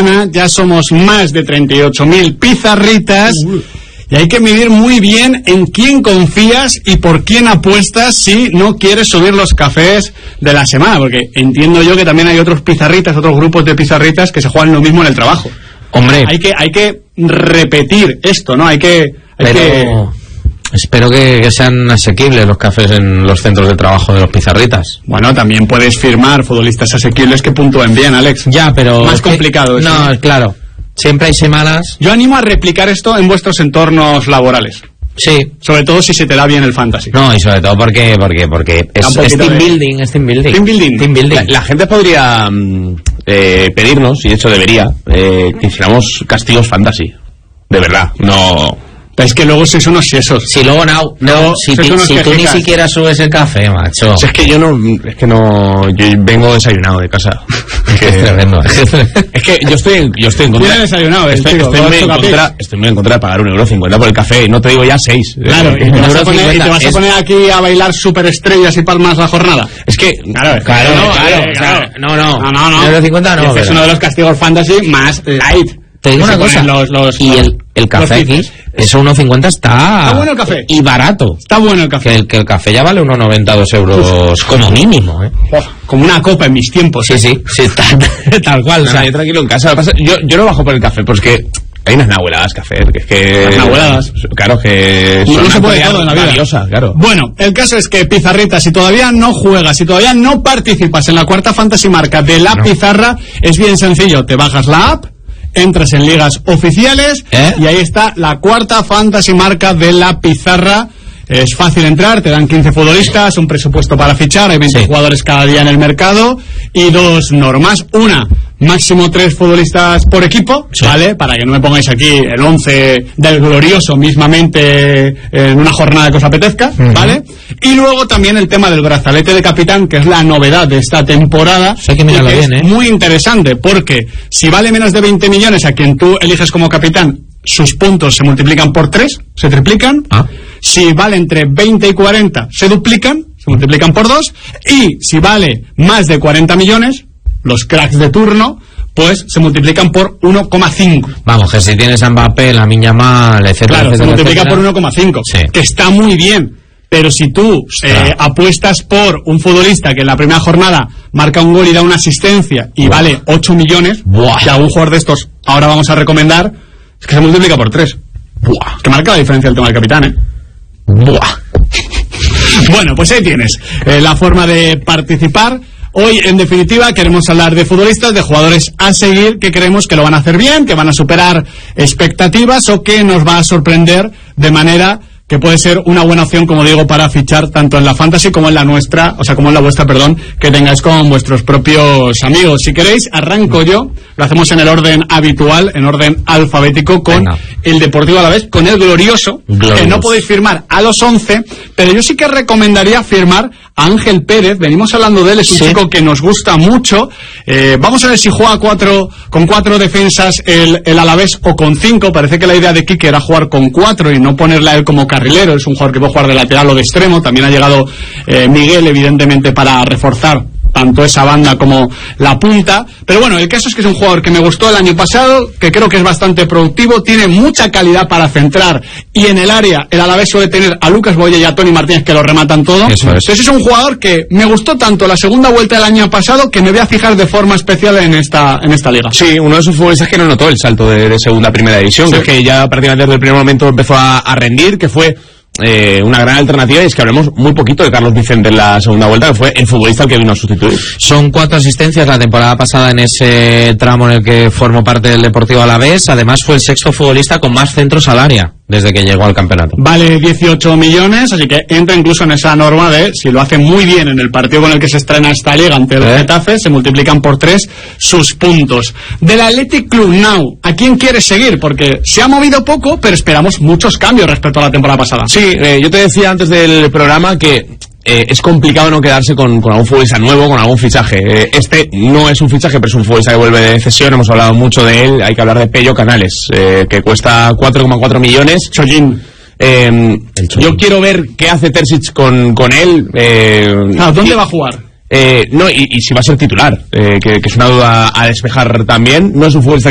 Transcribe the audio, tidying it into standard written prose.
semana ya somos más de 38.000 pizarritas. Y hay que medir muy bien en quién confías y por quién apuestas si no quieres subir los cafés de la semana, porque entiendo yo que también hay otros pizarritas, otros grupos de pizarritas que se juegan lo mismo en el trabajo. Hombre, hay que repetir esto, ¿no? Espero que sean asequibles los cafés en los centros de trabajo de los pizarritas. Bueno, también puedes firmar futbolistas asequibles que puntúen bien, Alex. Ya, pero... Más complicado eso. No, claro. Siempre hay semanas... Yo animo a replicar esto en vuestros entornos laborales. Sí. Sobre todo si se te da bien el fantasy. No, y sobre todo porque es team building, Team building. La gente podría pedirnos, y de hecho debería, que hiciéramos castigos fantasy. De verdad, no... Pero es que luego sois unos sesos. Si luego si tú ni siquiera subes el café, macho. Si es que yo vengo desayunado de casa. Es tremendo. Es que yo estoy en contra. Tienes desayunado, estoy muy en contra de pagar 1,50 € por el café, y no te digo ya 6. Claro, y te vas a poner aquí a bailar superestrellas y palmas la jornada. Es que claro. No. 1,50 no. Es uno de los castigos fantasy más light. Te digo una cosa, y el café aquí, eso 1,50 está bueno el café. Y barato. Está bueno el café. Que el café ya vale unos 92 € como mínimo, como una copa en mis tiempos. Sí, tal cual. No, o sea, yo tranquilo en casa. Yo no bajo por el café, porque hay unas nahueladas café, es que... Las nahueladas. Claro, que... No se puede todo en la vida. Valiosa, claro. Bueno, el caso es que Pizarrita, si todavía no juegas, si todavía no participas en la cuarta fantasy marca de la pizarra, es bien sencillo. Te bajas la app, entras en ligas oficiales y ahí está la cuarta fantasy marca de la pizarra. Es fácil entrar, te dan 15 futbolistas, un presupuesto para fichar, hay 20 jugadores cada día en el mercado y dos normas. Una, máximo 3 futbolistas por equipo, ¿vale? Para que no me pongáis aquí el 11 del glorioso mismamente en una jornada que os apetezca, ¿vale? Y luego también el tema del brazalete de capitán, que es la novedad de esta temporada. Hay que mirarlo bien, es muy interesante, porque si vale menos de 20 millones a quien tú eliges como capitán, sus puntos se multiplican por 3, se triplican. Si vale entre 20 y 40, se duplican, se multiplican por 2. Y si vale más de 40 millones, los cracks de turno, pues se multiplican por 1,5. Vamos, que si tienes a Mbappé, Lamine Yamal, etcétera, claro, etcétera, se multiplica etcétera, por 1,5, sí, que está muy bien. Pero si tú apuestas por un futbolista que en la primera jornada marca un gol y da una asistencia y vale 8 millones, que algún jugador de estos ahora vamos a recomendar, es que se multiplica por 3. Es que marca la diferencia el tema del capitán, Bueno, pues ahí tienes la forma de participar. Hoy, en definitiva, queremos hablar de futbolistas, de jugadores a seguir, que creemos que lo van a hacer bien, que van a superar expectativas o que nos va a sorprender de manera que puede ser una buena opción, como digo, para fichar tanto en la fantasy como en la nuestra, o sea, como en la vuestra, perdón, que tengáis con vuestros propios amigos. Si queréis, arranco yo, lo hacemos en el orden habitual, en orden alfabético, con el Deportivo Alavés, con el glorioso, que no podéis firmar a los 11, pero yo sí que recomendaría firmar a Ángel Pérez. Venimos hablando de él, es un chico que nos gusta mucho. Vamos a ver si juega con 4 defensas el Alavés o con 5. Parece que la idea de Quique era jugar con 4 y no ponerle a él como carrilero. Es un jugador que puede jugar de lateral o de extremo. También ha llegado Miguel, evidentemente, para reforzar tanto esa banda como la punta. Pero bueno, el caso es que es un jugador que me gustó el año pasado, que creo que es bastante productivo, tiene mucha calidad para centrar, y en el área el Alavés suele tener a Lucas Boye y a Toni Martínez, que lo rematan todo. Entonces es un jugador que me gustó tanto la segunda vuelta del año pasado, que me voy a fijar de forma especial en esta liga. Sí, uno de esos futbolistas que no notó el salto de segunda a primera división, que ya prácticamente desde el primer momento empezó a rendir, que fue una gran alternativa. Y es que hablemos muy poquito de Carlos Vicente en la segunda vuelta, que fue el futbolista al que vino a sustituir. Son 4 asistencias la temporada pasada en ese tramo en el que formó parte del Deportivo Alavés. Además fue el 6º futbolista con más centros al área desde que llegó al campeonato. Vale 18 millones, así que entra incluso en esa norma de, si lo hace muy bien en el partido con el que se estrena esta liga ante el Getafe, se multiplican por 3 sus puntos. Del Athletic Club Now, ¿a quién quieres seguir? Porque se ha movido poco, pero esperamos muchos cambios respecto a la temporada pasada. Sí, yo te decía antes del programa que es complicado no quedarse con algún futbolista nuevo, con algún fichaje. Este no es un fichaje, pero es un futbolista que vuelve de cesión. Hemos hablado mucho de él. Hay que hablar de Pello Canales, que cuesta 4,4 millones. Chollín. Yo quiero ver qué hace Terzic con él. ¿Dónde va a jugar? No, y si va a ser titular, que es una duda a despejar también. No es un futbolista